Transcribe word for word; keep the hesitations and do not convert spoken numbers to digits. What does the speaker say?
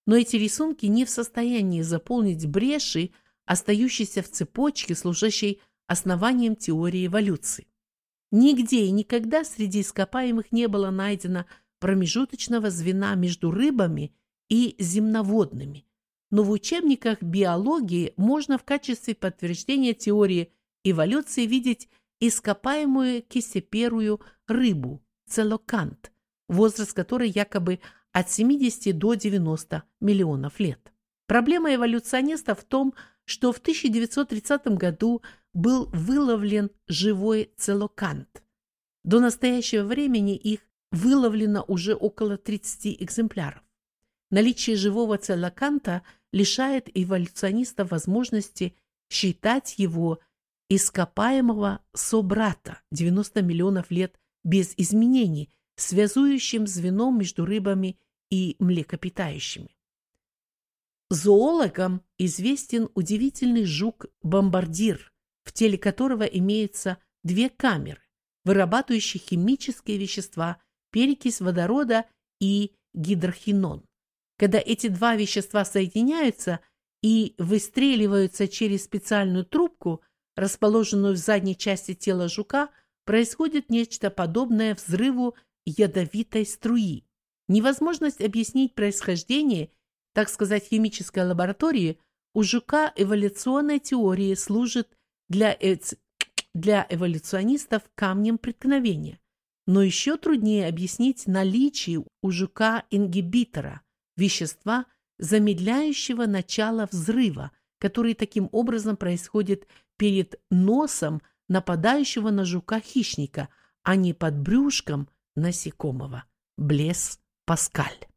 Но эти рисунки не в состоянии заполнить бреши, остающиеся в цепочке, служащей основанием теории эволюции. Нигде и никогда среди ископаемых не было найдено промежуточного звена между рыбами и земноводными. Но в учебниках биологии можно в качестве подтверждения теории эволюции видеть ископаемую кисеперую рыбу целокант, возраст которой якобы от семидесяти до девяноста миллионов лет. Проблема эволюционистов в том, что в тысяча девятьсот тридцатом году был выловлен живой целокант. До настоящего времени их выловлено уже около тридцати экземпляров. Наличие живого целоканта лишает эволюционистов возможности считать его ископаемого собрата девяносто миллионов лет без изменений, связующим звеном между рыбами и млекопитающими. Зоологам известен удивительный жук-бомбардир, в теле которого имеются две камеры, вырабатывающие химические вещества, перекись водорода и гидрохинон. Когда эти два вещества соединяются и выстреливаются через специальную трубку, расположенную в задней части тела жука, происходит нечто подобное взрыву ядовитой струи. Невозможность объяснить происхождение, так сказать, химической лаборатории у жука эволюционной теории служит для, эц... для эволюционистов камнем преткновения. Но еще труднее объяснить наличие у жука ингибитора, вещества, замедляющего начало взрыва, который таким образом происходит перед носом нападающего на жука хищника, а не под брюшком насекомого. Блес Паскаль.